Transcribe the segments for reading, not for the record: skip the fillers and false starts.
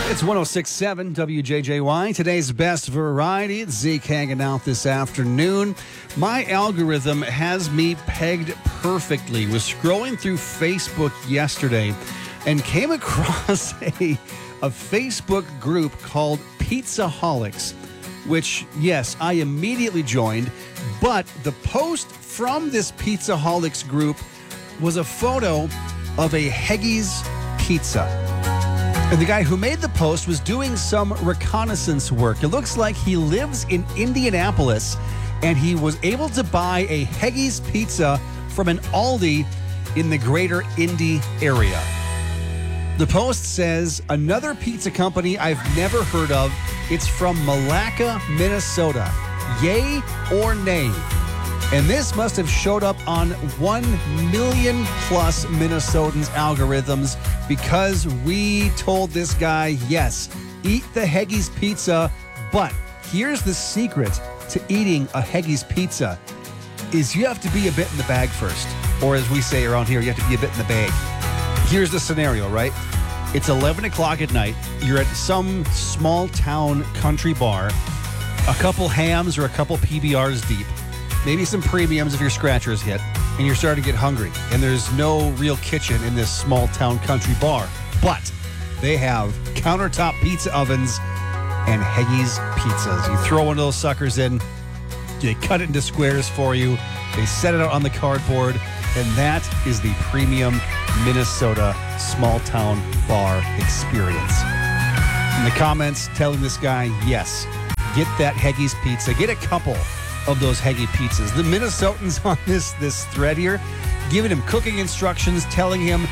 It's 106.7 WJJY. Today's best variety. It's Zeke hanging out this afternoon. My algorithm has me pegged perfectly. Was scrolling through Facebook yesterday and came across a Facebook group called Pizzaholics, which, yes, I immediately joined. But the post from this Pizzaholics group was a photo of a Heggy's pizza. And the guy who made the post was doing some reconnaissance work. It looks like he lives in Indianapolis, and he was able to buy a Heggy's pizza from an Aldi in the greater Indy area. The post says, another pizza company I've never heard of. It's from Malacca, Minnesota. Yay or nay? And this must have showed up on 1 million plus Minnesotans' algorithms because we told this guy, yes, eat the Heggy's pizza. But here's the secret to eating a Heggy's pizza is you have to be a bit in the bag first. Or as we say around here, you have to be a bit in the bag. Here's the scenario, right? It's 11 o'clock at night. You're at some small town country bar, a couple hams or a couple PBRs deep. Maybe some premiums if your scratchers hit, and you're starting to get hungry. And there's no real kitchen in this small town country bar. But they have countertop pizza ovens and Heggy's pizzas. You throw one of those suckers in, they cut it into squares for you, they set it out on the cardboard, and that is the premium Minnesota small town bar experience. In the comments, telling this guy, yes, get that Heggy's pizza. Get a couple of those Heggy pizzas. The Minnesotans on this thread here, giving him cooking instructions, telling him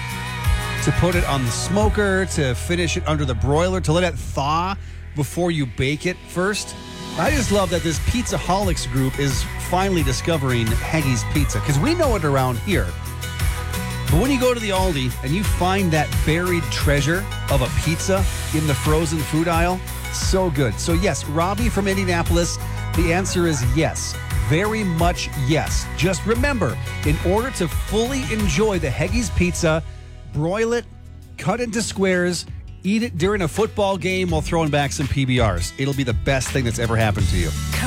to put it on the smoker, to finish it under the broiler, to let it thaw before you bake it first. I just love that this Pizzaholics group is finally discovering Heggy's pizza, because we know it around here. But when you go to the Aldi and you find that buried treasure of a pizza in the frozen food aisle, so good. So yes, Robbie from Indianapolis, the answer is yes. Very much yes. Just remember, in order to fully enjoy the Heggy's pizza, broil it, cut into squares, eat it during a football game while throwing back some PBRs. It'll be the best thing that's ever happened to you.